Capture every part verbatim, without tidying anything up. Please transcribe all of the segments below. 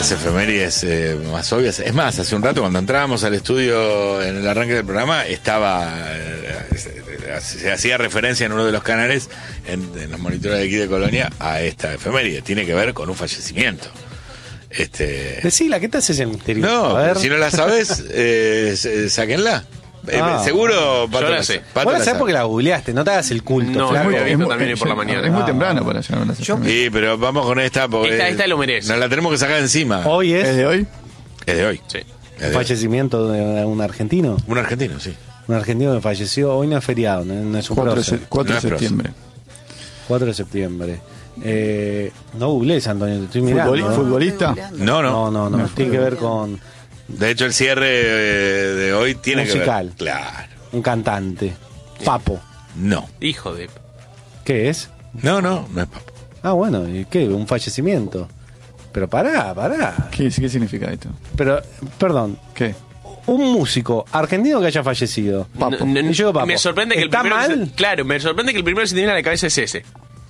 las efemérides eh, más obvias. Es más, hace un rato cuando entrábamos al estudio en el arranque del programa, estaba eh, se hacía referencia en uno de los canales, en, en los monitores de aquí de Colonia, a esta efeméride. Tiene que ver con un fallecimiento. Este... Decila, ¿qué te haces el misterio? No, a ver. si no la sabes, eh, sáquenla. Ah, eh, seguro, Pato, yo la sé. Pato Vos la la sabés sabe. porque la googleaste, no te hagas el culto. No, flaco. es muy, es muy, también es por la mañana. Es muy Ah. temprano para llegar a una sesión. Sí, pero vamos con esta porque Esta- esta lo merece. Nos la tenemos que sacar encima. Hoy es, ¿Es de hoy? Es de hoy. Sí. Es de hoy. fallecimiento de un argentino. Un argentino, sí. Un argentino que falleció. Hoy no es feriado, no, no es un cuatro de prócer. se- cuatro No de es prócer. septiembre. cuatro de septiembre. Eh, no googlees, Antonio, te estoy mirando. Futboli- ¿no? ¿Futbolista? No, No, no. no, no, tiene que ver con De hecho, el cierre eh, de hoy tiene Musical. que ver. Claro. un cantante. Papo. No. Hijo de... ¿Qué es? No, no, no es Papo. Ah, bueno, ¿y qué? Un fallecimiento. Pero pará, pará. ¿Qué, ¿Qué significa esto? Pero, perdón, ¿Qué? un músico argentino que haya fallecido. Papo. N- n- Y yo, Papo. Me sorprende que el ¿Está primero que se- mal? claro, me sorprende que el primero que se te viene a la cabeza es ese.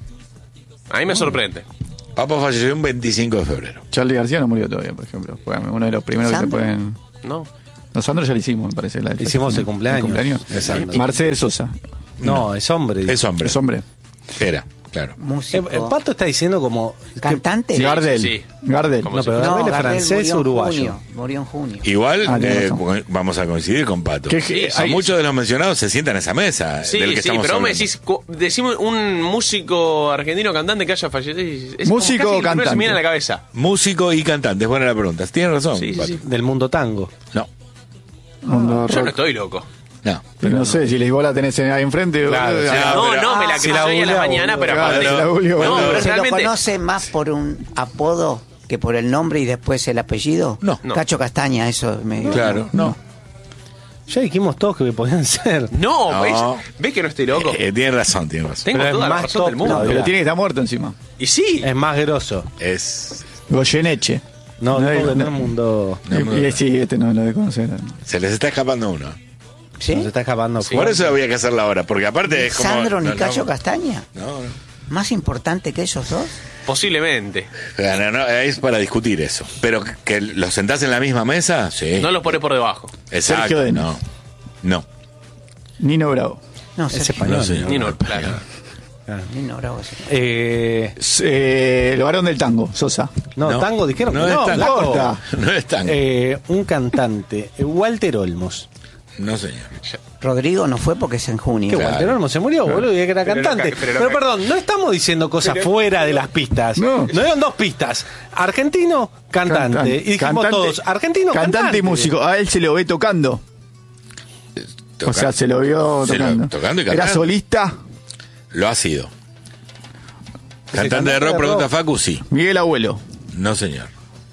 A mí me sorprende. Papo falleció un veinticinco de febrero. Charlie García no murió todavía, por ejemplo. Fue uno de los primeros ¿Sandro? que se pueden... No. No, Sandro ya lo hicimos, me parece. La del Hicimos el fallecimiento. cumpleaños. ¿El Exacto. Mercedes Sosa. No, es hombre. Es hombre. Es hombre. Era, claro. Eh, Músico. eh, Pato está diciendo como... que- ¿Cantante? Sí, Gardel. sí. Gardel. Como No, si pero fuera- Gardel es Gardel francés murió en uruguayo. junio, Murió en junio. Igual Ah, tenés eh, razón. co- vamos a coincidir con Pato. Que- Sí, A sí. muchos de los mencionados se sientan en esa mesa Sí, del que sí, estamos pero vos me hablando. decís, cu- decimos un músico argentino cantante que haya fallecido. Es Músico como o casi el primero que se cantante. me viene a la cabeza. Músico y cantante, es buena la pregunta. Tienes razón, Sí, sí, Pato. sí. Del mundo tango. No, Mundo Yo rock. no estoy loco. no. Pero no sé, si la igual la tenés ahí enfrente. Claro, boludo, sí, ah, No, pero- no, me la ah, si creí la hoy a la googleamos, mañana, pero claro, aparte. si la googleamos, No, boludo. pero ¿Se lo realmente. conoce más por un apodo que por el nombre y después el apellido? No. No. Cacho Castaña, eso me... Claro, no. Ya dijimos todos que podían ser. No, No. ¿ves? ¿Ves que no estoy loco? Eh, tiene razón, tiene razón. Tengo pero es toda la más razón top, del mundo. no, Pero Mirá. tiene que estar muerto encima. Y sí. Es más grosso. Es. Goyeneche. No, No, no, no, del no. mundo... No, Y- no, y no. sí, este no lo de conocer. Se les está escapando uno. ¿Sí? Nos está escapando. Por fuerte. eso había que hacerla ahora, porque aparte es como. ¿Sandro ni no, no, Cacho Castaña? No, no. ¿Más importante que ellos dos? Posiblemente. No, no, es para discutir eso. Pero que- que los sentás en la misma mesa, sí. No los pone por debajo. Exacto. Sergio Denis. No. No. Nino Bravo. No, Es Sergio. español. No, señor. Ni no, Español. claro. Nino Bravo, sí. Eh, Eh, el varón del tango, Sosa. no, No. tango dijeron No que es no, tango. flaco. Corta. No es tan. Eh, un cantante, eh, Walter Olmos. No, señor. Rodrigo no fue porque es en junio. Que Claro. Walter Olmos se murió, boludo, y que era Pero lo cantante. ca- Pero, pero lo ca- perdón, no estamos diciendo cosas Pero- fuera de las pistas. No. No eran dos pistas. Argentino, cantante. Cantante. Y dijimos Cantante- todos, argentino, cantante. Cantante y músico. A él se lo ve tocando. O sea, se lo vio Se lo- tocando. tocando y cantando. ¿Era solista? Lo ha sido. Ese Cantante de rock, de pregunta rock. Facu, sí. Miguel Abuelo. No, señor.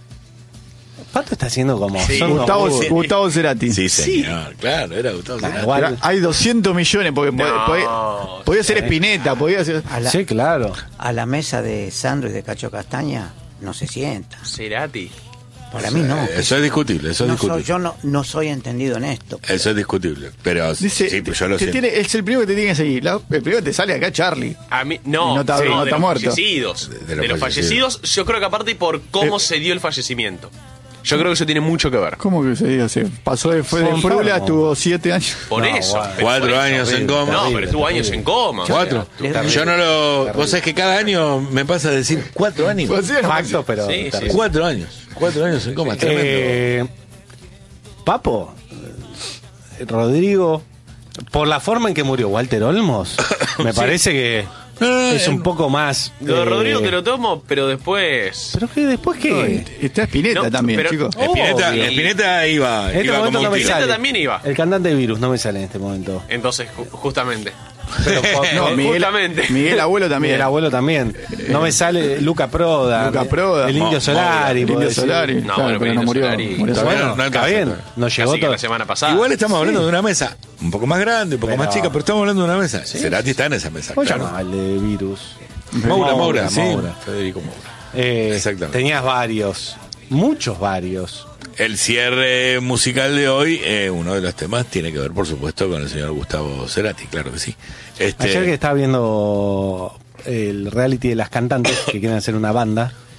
Pato está haciendo como. Sí. son unos Gustavo, burros. Gustavo Cerati. Sí, señor. Claro, era Gustavo Cerati. igual- Pero hay doscientos millones, porque po- No, podía, podía ser Spinetta, podía ser... A la, Sí, claro. a la mesa de Sandro y de Cacho Castaña no se sienta. Cerati. Para mí no. Eh, Eso es discutible, eso es No soy- discutible. yo no, no soy entendido en esto. Eso es discutible. Pero Dice, sí, pues yo lo te sé. tiene- es el primero que te tiene que seguir. La- el primero que te sale acá, Charlie. A mí, no, Y no está- sí, no de está los muerto. fallecidos. De- De, de los los fallecidos. fallecidos, yo creo que aparte por cómo Eh. se dio el fallecimiento. Yo creo que eso tiene mucho que ver. ¿Cómo que se diga? Se pasó de, fue de Son frula, enfermos. estuvo siete años. Por No, eso. bueno. pero Cuatro por eso. años en coma. No, Terrible, pero estuvo años en coma. Cuatro. Terrible. Yo no lo. Vos sabés que cada año me pasa a decir cuatro años. Pues sí, no, Facto, pero. Sí, sí, terrible. Cuatro años. Cuatro años en coma. Tremendo. Eh, Papo, eh, Rodrigo, por la forma en que murió Walter Olmos, me parece que No, es no, un poco más. Lo de eh, Rodrigo te lo tomo, pero después. Pero que después qué. Está Spinetta No, también, pero- chicos. Espineta, obvio. Espineta iba, En este iba momento como no un me tiro. Spinetta sale. también iba. El cantante de Virus no me sale en este momento. Entonces, ju- justamente. Pero por- No, eh, Miguel, justamente. Miguel Abuelo también. el abuelo también. No me sale Luca Proda. Luca Proda. El Indio Mo- Solari. El puedo Indio decir. Solari. No, claro, bueno, pero no Indio murió. Solari. murió Todavía solo. no- no Está alcanza, bien. todavía. Nos llegó Así que todo. la semana pasada. Igual estamos hablando de una mesa un poco más grande, un poco Pero- más chica, pero estamos hablando de una mesa. Cerati está en esa mesa. ¿Cómo claro. llamaba el de Virus? Maura, Maura, sí. Maura. Federico Maura. Eh, Exactamente. Tenías varios. Muchos varios. El cierre musical de hoy, eh, uno de los temas, tiene que ver, por supuesto, con el señor Gustavo Cerati, claro que sí. Este, Ayer que estaba viendo el reality de las cantantes que quieren hacer una banda,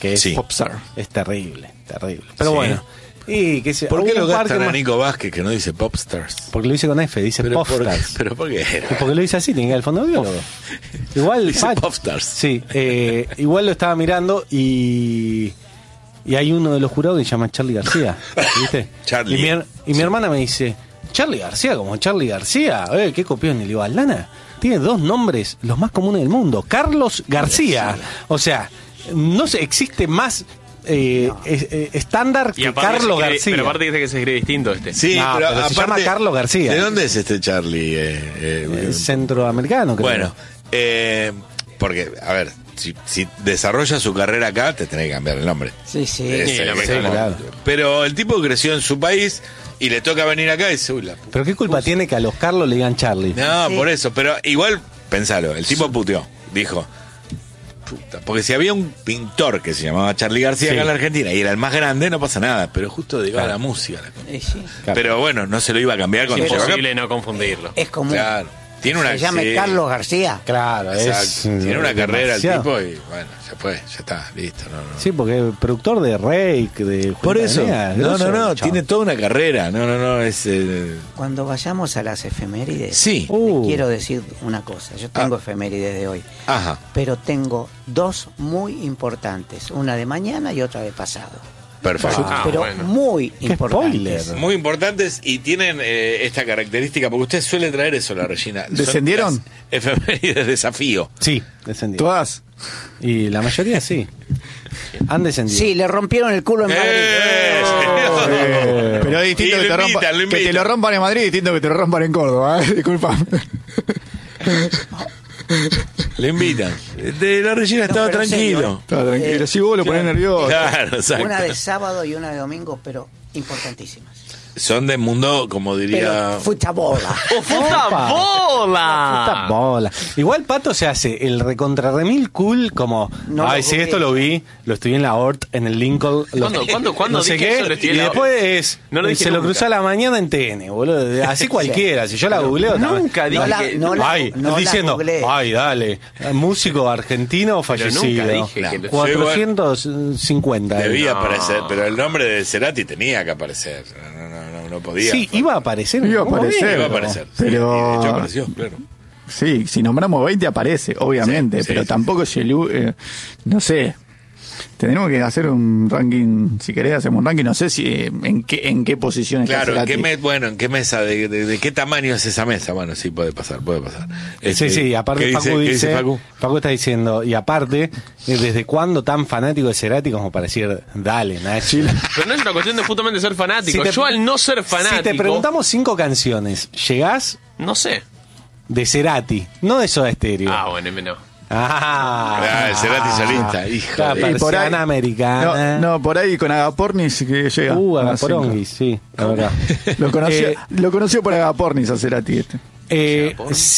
que es, Sí. Popstar. es terrible, terrible. Pero Sí. bueno, y que se, ¿Por qué hubo lo un par gastan que a más- Nico Vázquez que no dice Popstars? Porque lo dice con F, dice Pero por, Popstars. pero ¿por qué? Y porque lo dice así, tiene que ir al fonoaudiólogo. Igual, Dice Pat- Popstars. Sí, eh, igual lo estaba mirando y y hay uno de los jurados que se llama Charlie García, ¿viste? Charlie. Y mi, her- y mi hermana me dice, Charlie García, como Charlie García, eh, qué copión. Y le digo, Aldana, tiene dos nombres los más comunes del mundo, Carlos García. O sea, no sé, existe más eh, es- eh, estándar Y que aparte Carlos se escribe- García. Pero aparte dice que se escribe distinto este. Sí, No, pero, pero se aparte, llama Carlos García. ¿De dónde es este Charlie? Eh, eh, Es centroamericano, creo. bueno, eh, porque, a ver, si, si desarrolla su carrera acá, te tenés que cambiar el nombre. Sí, sí. Es, Sí, eh, lo es mejor. como- claro. Pero el tipo creció en su país y le toca venir acá y dice, uy, la puta. Pero qué culpa tiene que a los Carlos le digan Charlie. No, Sí. por eso, pero igual, pensalo, el tipo puteó, dijo, puta, porque si había un pintor que se llamaba Charlie García Sí. acá en la Argentina y era el más grande, no pasa nada, pero justo digo Claro. la música. la cosa. Eh, sí. Claro. Pero bueno, no se lo iba a cambiar Es cuando llegó acá. imposible no confundirlo. Es común. Claro, tiene una Se llama sí, Carlos García. Claro, es. exacto. Tiene una carrera el demasiado. tipo y bueno, ya fue, ya está, listo. No, no. Sí, porque es productor de Rake, de Por Julieta eso, Venegas, no, grosso, no, no, chavo. tiene toda una carrera, no, no, no, es... eh, Cuando vayamos a las efemérides, Sí. les Uh. quiero decir una cosa. Yo tengo Ah. efemérides de hoy, Ajá, pero tengo dos muy importantes. Una de mañana y otra de pasado. perfecto. Ah, pero bueno. muy Qué importantes. spoiler. Muy importantes y tienen eh, esta característica, porque usted suele traer eso, la Regina. Son ¿Descendieron? las efemérides desafío. Sí, descendió. Todas. Y la mayoría sí. Han descendido. Sí, le rompieron el culo en Madrid. ¡Eh, señor! Eh, pero es distinto Y que lo te, rompa- invitan, lo que te invitan. lo rompan en Madrid, es distinto que te lo rompan en Córdoba. ¿eh? Disculpa. Le invitan. De la Regina estaba pero en serio, tranquilo. Está tranquilo. Eh, Si vos lo ponés nervioso. Claro, exacto. Una de sábado y una de domingo, pero importantísimas. Son de mundo, como diría... Pero futabola. ¡Oh, puta Opa. bola! Puta bola. Igual Pato se hace el recontrarremil cool como, No ay, lo sí, vi. esto lo vi, lo estudié en la O R T, en el Lincoln. lo- ¿Cuándo- cuándo- cuándo no sé dije qué, eso? Lo estudié y en la O R T. después No lo dije se lo nunca. cruzó a la mañana en T N, boludo. Así cualquiera, si yo la googleo también. Nunca dije No la- que... no la- Ay, no la diciendo, googleé. ay, dale, músico argentino fallecido. nunca dije que lo- cuatrocientos cincuenta. Debía No. aparecer, pero el nombre de Cerati tenía que aparecer. No, no, no, no podía. Sí, iba a aparecer. en Iba a algún aparecer. momento. Iba a aparecer. Sí, Pero- y de hecho apareció, claro. Sí, si nombramos veinte aparece, obviamente, Sí, sí, pero sí. tampoco se lu- eh, no sé. Tendremos que hacer un ranking, si querés hacemos un ranking, no sé si eh, en qué en qué posición está Claro, ¿en qué, Cerati. me- bueno, ¿en qué mesa? De, de- de qué tamaño es esa mesa? Bueno, sí, puede pasar, puede pasar. Sí, Este, sí, aparte ¿qué Facu dice, dice, ¿qué dice Facu? Facu está diciendo, y aparte, eh, ¿desde cuándo tan fanático de Cerati como para decir, dale, Nachi? Pero no es una cuestión de justamente ser fanático. Si te- Yo al no ser fanático... Si te preguntamos cinco canciones, ¿llegás No sé. de Cerati, no de Soda Stereo? Ah, bueno, no. Ah, Ah, el Cerati solista, hijo La de- Y por ahí- persiana americana. No, no, por ahí con Agapornis que llega. Uh, a Agaporonguis, sí, la verdad. cinco. Lo conoció, Eh, lo conoció por Agapornis a Cerati este. eh,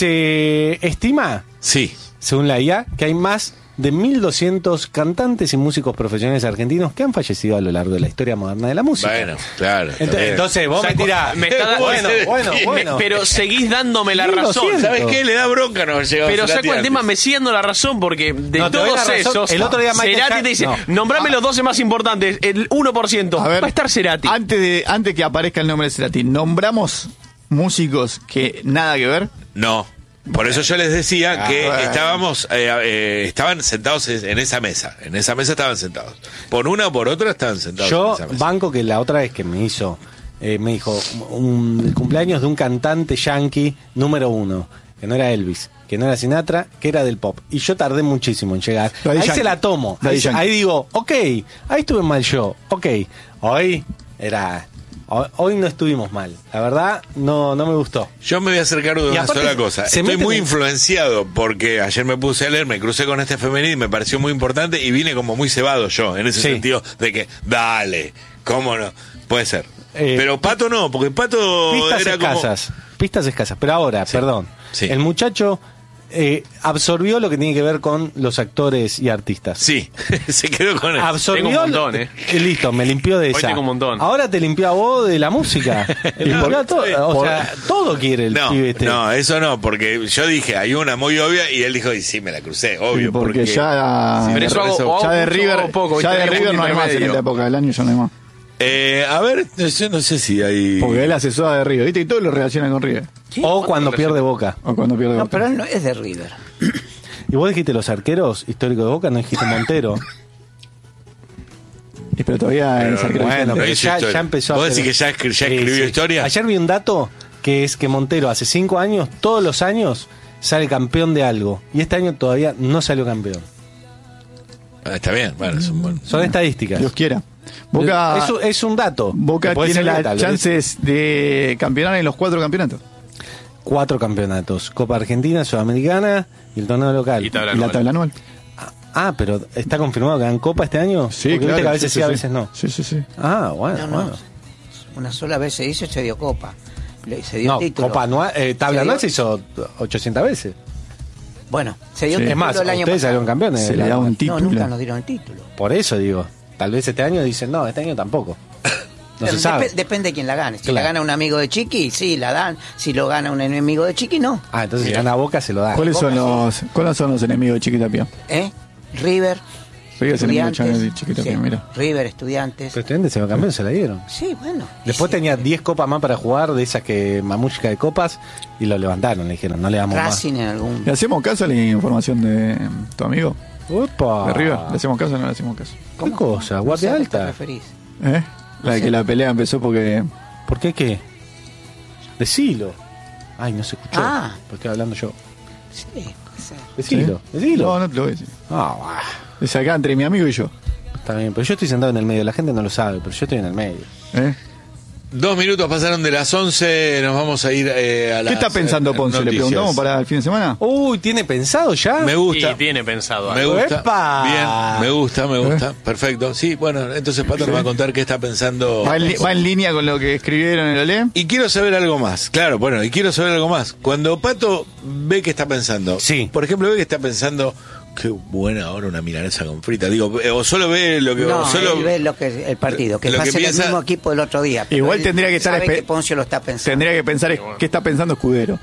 se estima, Sí, según la I A, que hay más de mil doscientos cantantes y músicos profesionales argentinos que han fallecido a lo largo de la historia moderna de la música. bueno, claro. Ent- también. Entonces, vos O sea, me tirás. me está da- bueno, Bueno, bueno, me- bueno. Pero seguís dándome la mil razón. doscientos. ¿Sabes qué? Le da bronca no haber llegado Pero Cerati ¿sabes cuál antes. tema? Me sigue dando la razón porque de No, te doy todos la razón. esos, El otro día Michael Cerati Jack- te dice, no. nombrame los doce más importantes, el uno por ciento. A ver, Va a estar Cerati. Antes de antes que aparezca el nombre de Cerati, nombramos músicos que nada que ver. No. Por eso yo les decía Ah, que bueno. estábamos, eh, eh, estaban sentados en esa mesa. En esa mesa estaban sentados. Por una o por otra estaban sentados Yo en esa mesa. banco que la otra vez que me hizo, eh, me dijo, un el cumpleaños de un cantante yankee número uno, que no era Elvis, que no era Sinatra, que era del pop. Y yo tardé muchísimo en llegar. Daddy Ahí Yankee. se la tomo. Daddy Ahí, Yankee. ahí digo, ok, ahí estuve mal yo. Ok, hoy era... Hoy, hoy no estuvimos mal. La verdad, no, no me gustó. Yo me voy a hacer cargo de Y una aparte, sola cosa. se Estoy meten muy en- influenciado porque ayer me puse a leer, me crucé con este efeméride y me pareció muy importante y vine como muy cebado yo, en ese Sí. sentido de que, dale, ¿cómo no? Puede ser. Eh, Pero Pato no, porque Pato Pistas era como... escasas. Pistas escasas. Pero ahora, Sí, perdón. sí. El muchacho eh, absorbió lo que tiene que ver con los actores y artistas. Sí, se quedó con eso. Absorbió. Tengo un montón, ¿eh? eh, Listo, me limpió de Hoy esa. tengo un montón. Ahora te limpió a vos de la música. Limpió a todo, o por- sea, todo quiere el No, pibe este. no, eso no, porque yo dije, hay una muy obvia y él dijo, y sí, me la crucé, obvio. Sí, porque, porque ya, Pero eso hago- o ya hago de mucho River, o poco, ya ¿viste? de Hay un River no hay más en intermedio. esta época del año, ya no hay más. Eh, a ver, yo no sé si hay... Porque él asesora de River, ¿viste? Y todo lo relaciona con River. O cuando pierde Boca. O cuando pierde No, Boca. pero él no es de River. Y vos dijiste los arqueros históricos de Boca, no dijiste Montero. Y pero todavía Pero, es arquero Bueno, Pero pero hizo ya, historia. ya empezó ¿Vos a decís hacer- que ya escri- ya Sí, escribió sí. historia? Ayer vi un dato que es que Montero hace cinco años, todos los años, sale campeón de algo. Y este año todavía no salió campeón. Ah, está bien, bueno, es un buen... Son estadísticas. Dios quiera. Boca, es, un- es un dato. Boca Que puede tiene ser las tal vez. chances de campeonar en los cuatro campeonatos. Cuatro campeonatos. Copa Argentina, Sudamericana y el torneo local. Y tabla Y la anual. tabla anual. Ah, pero ¿está confirmado que dan Copa este año? Porque viste que a veces sí, a veces no. Sí, sí, sí. Ah, bueno, No, no. bueno. Una sola vez se hizo y se dio copa. Le- Se dio No, el título. Copa anual, eh, tabla Se anual dio- se hizo ochocientas veces. Bueno, se dio Sí. el Es título más, el año ustedes pasado. salieron campeones. Se del le da anual. un título. No, nunca nos dieron el título. Por eso digo, tal vez este año dicen, no, este año tampoco. No se Dep- sabe. Depende de quién la gane. Si Claro. la gana un amigo de Chiqui, sí, la dan. Si lo gana un enemigo de Chiqui, no. Ah, entonces si gana Boca se lo da. ¿Cuáles son Boca, los, ¿Cuáles son los enemigos de Chiquitapia? ¿Eh? River. River es enemigo de Estudiantes. Chiquitapia, Sí, mira. River, Estudiantes. Pero Estudiantes se va campeón, se la dieron. Sí, bueno. Después Sí. tenía diez copas más para jugar, de esas que mamushka de copas, y lo levantaron, le dijeron, no le damos Racing en algún. ¿Le hacemos caso a la información de tu amigo? más. ¡Opa! De River. ¿Le hacemos caso o no le hacemos caso? ¿Qué cosa? No ¿Guardia sé a qué te alta? referís. ¿Eh? La de sé. que la pelea empezó porque... ¿Por qué qué? Decilo. Ay, no se escuchó. Ah. Porque estoy hablando yo. Sí, puede ser. Decilo, ¿Sí? decilo. No, no te lo voy a decir. Ah, bah, Es acá entre mi amigo y yo. está bien, pero yo estoy sentado en el medio, la gente no lo sabe, pero yo estoy en el medio. ¿Eh? Dos minutos pasaron de las once, nos vamos a ir eh, a las... ¿Qué está pensando eh, Ponce? ¿Le noticias. preguntamos para el fin de semana? Uy, ¿tiene pensado ya? Me gusta. Y tiene pensado Me algo. gusta. ¡Epa! Bien, me gusta, me gusta. ¿Eh? Perfecto. Sí, bueno, entonces Pato nos va a contar qué está pensando. ¿Va en, li- va en línea con lo que escribieron en el Olé? Y quiero saber algo más. Claro, bueno, y quiero saber algo más. Cuando Pato ve que está pensando, Sí. por ejemplo, ve que está pensando, qué buena ahora una milanesa con frita. Digo, eh, o solo ve lo que. No, o solo, él ve lo que el partido, que lo va a que ser piensa- el mismo equipo del otro día. pero Igual él tendría que estar sabe espe- que Poncio lo está pensando. Tendría que pensar es- qué está pensando Escudero.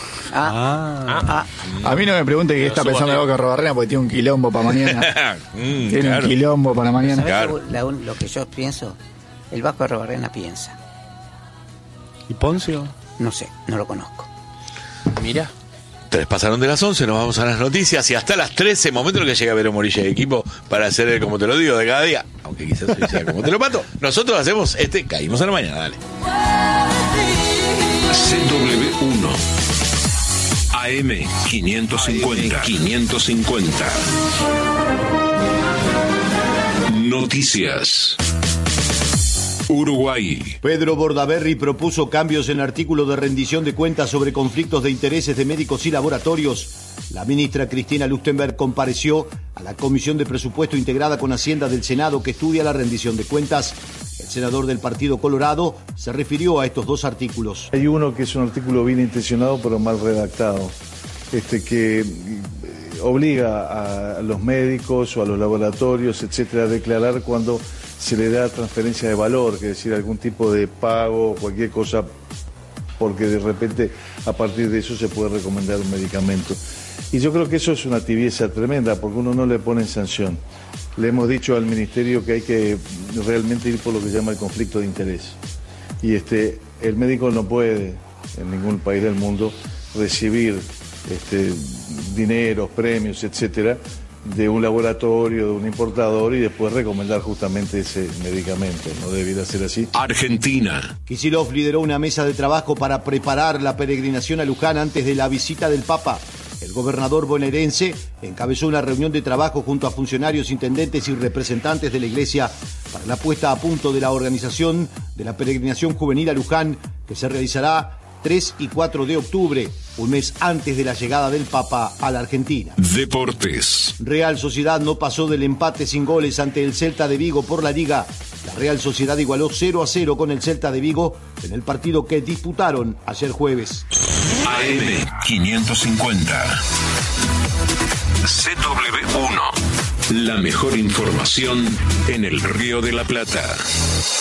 Ah, Ah, ah, A mí no me pregunte qué está subo pensando a el Boca Robarrena porque tiene un quilombo para mañana. Mm, tiene claro. un quilombo para mañana. ¿sabés Claro. lo, la un- lo que yo pienso? El Vasco de Robarrena piensa. ¿y Poncio? No sé, no lo conozco. Mira. Tres pasaron de las once, nos vamos a las noticias y hasta las trece, momento en el que llega Vero Morilla de equipo para hacer el como te lo digo de cada día, aunque quizás hoy sea como te lo pato. Nosotros hacemos este Caímos a la mañana, dale. C W uno A M quinientos cincuenta quinientos cincuenta Noticias. Uruguay. Pedro Bordaberry propuso cambios en el artículo de rendición de cuentas sobre conflictos de intereses de médicos y laboratorios. La ministra Cristina Lustenberg compareció a la Comisión de Presupuesto integrada con Hacienda del Senado que estudia la rendición de cuentas. El senador del Partido Colorado se refirió a estos dos artículos. Hay uno que es un artículo bien intencionado pero mal redactado, este que eh, obliga a los médicos o a los laboratorios, etcétera, a declarar cuando se le da transferencia de valor, que es decir, algún tipo de pago, cualquier cosa, porque de repente a partir de eso se puede recomendar un medicamento. Y yo creo que eso es una tibieza tremenda, porque uno no le pone en sanción. Le hemos dicho al Ministerio que hay que realmente ir por lo que se llama el conflicto de interés. Y este, el médico no puede, en ningún país del mundo, recibir este, dineros, premios, etcétera, de un laboratorio, de un importador y después recomendar justamente ese medicamento. No debiera ser así. Argentina. Kicillof lideró una mesa de trabajo para preparar la peregrinación a Luján antes de la visita del Papa. El gobernador bonaerense encabezó una reunión de trabajo junto a funcionarios, intendentes y representantes de la Iglesia para la puesta a punto de la organización de la peregrinación juvenil a Luján, que se realizará tres y cuatro de octubre, un mes antes de la llegada del Papa a la Argentina. Deportes. Real Sociedad no pasó del empate sin goles ante el Celta de Vigo por la Liga. La Real Sociedad igualó cero a cero con el Celta de Vigo en el partido que disputaron ayer jueves. A M quinientos cincuenta. C W uno. La mejor información en el Río de la Plata.